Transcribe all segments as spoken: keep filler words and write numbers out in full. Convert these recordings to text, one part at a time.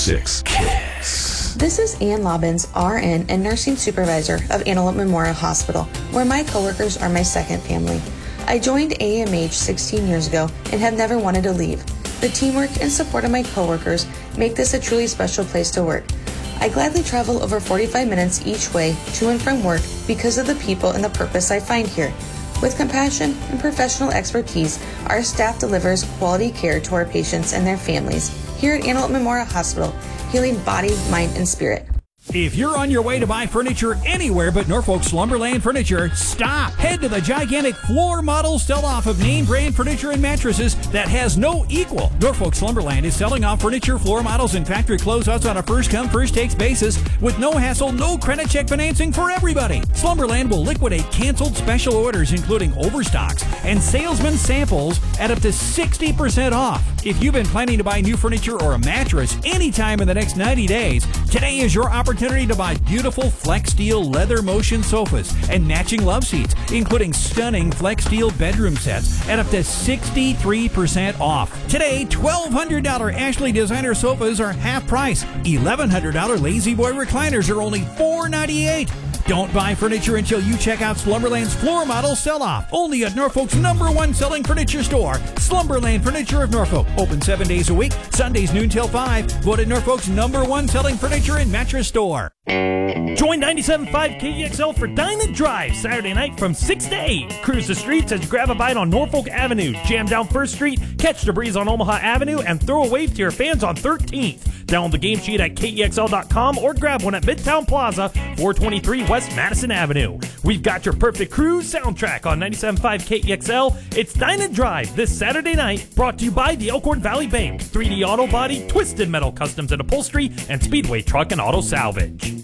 six Kicks. This is Ann Lobbins, R N and Nursing Supervisor of Antelope Memorial Hospital, where my coworkers are my second family. I joined A M H sixteen years ago and have never wanted to leave. The teamwork and support of my coworkers make this a truly special place to work. I gladly travel over forty-five minutes each way to and from work because of the people and the purpose I find here. With compassion and professional expertise, our staff delivers quality care to our patients and their families here at Antelope Memorial Hospital, healing body, mind, and spirit. If you're on your way to buy furniture anywhere but Norfolk Slumberland Furniture, stop! Head to the gigantic floor model sell-off of name brand furniture and mattresses that has no equal. Norfolk Slumberland is selling off furniture, floor models, and factory closeouts on a first-come, first-takes basis with no hassle, no credit check financing for everybody. Slumberland will liquidate canceled special orders including overstocks and salesman samples at up to sixty percent off. If you've been planning to buy new furniture or a mattress anytime in the next ninety days, today is your opportunity Opportunity to buy beautiful Flex Steel leather motion sofas and matching love seats, including stunning Flex Steel bedroom sets at up to sixty-three percent off. Today, twelve hundred dollars Ashley designer sofas are half price. eleven hundred dollars Lazy Boy recliners are only four ninety-eight. Don't buy furniture until you check out Slumberland's floor model sell-off. Only at Norfolk's number one selling furniture store, Slumberland Furniture of Norfolk. Open seven days a week, Sundays noon till five. Voted Norfolk's number one selling furniture and mattress store. Join ninety-seven point five K E X L for Dine and Drive Saturday night from six to eight. Cruise the streets as you grab a bite on Norfolk Avenue, jam down First Street, catch the breeze on Omaha Avenue, and throw a wave to your fans on thirteenth. Download the game sheet at K E X L dot com or grab one at Midtown Plaza, four twenty-three West Madison Avenue. We've got your perfect cruise soundtrack on ninety-seven point five K E X L. It's Dine and Drive this Saturday night, brought to you by the Elkhorn Valley Bank, three D Auto Body, Twisted Metal Customs and Upholstery, and Speedway Truck and Auto Salvage.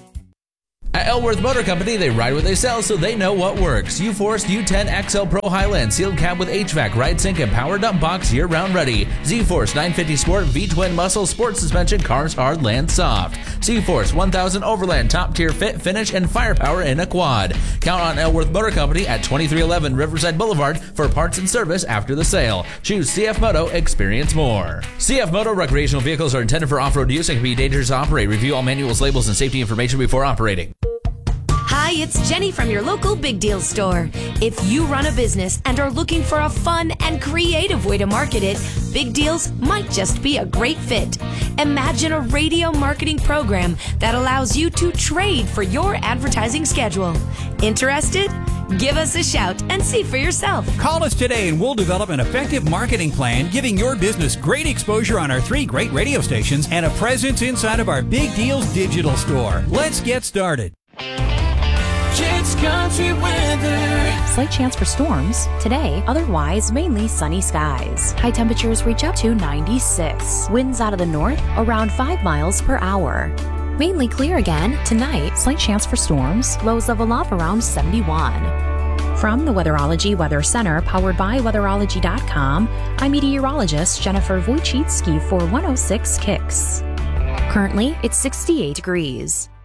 At Elworth Motor Company, they ride what they sell so they know what works. U-Force U ten X L Pro Highland, sealed cab with H V A C, ride sync, and power dump box year-round ready. Z-Force nine fifty Sport V-Twin Muscle Sport Suspension, cars hard, land soft. Z-Force one thousand Overland, top-tier fit, finish, and firepower in a quad. Count on Elworth Motor Company at twenty-three eleven Riverside Boulevard for parts and service after the sale. Choose C F Moto, experience more. C F Moto recreational vehicles are intended for off-road use and can be dangerous to operate. Review all manuals, labels, and safety information before operating. Hi, it's Jenny from your local Big Deal store. If you run a business and are looking for a fun and creative way to market it, Big Deals might just be a great fit. Imagine a radio marketing program that allows you to trade for your advertising schedule. Interested? Give us a shout and see for yourself. Call us today and we'll develop an effective marketing plan giving your business great exposure on our three great radio stations and a presence inside of our Big Deals digital store. Let's get started. Kids Country Weather. Slight chance for storms. Today, otherwise mainly sunny skies. High temperatures reach up to ninety-six. Winds out of the north around five miles per hour. Mainly clear again. Tonight, slight chance for storms. Lows level off around seventy-one. From the Weatherology Weather Center, powered by weatherology dot com, I'm meteorologist Jennifer Wojcicki for one oh six Kicks. Currently, it's sixty-eight degrees.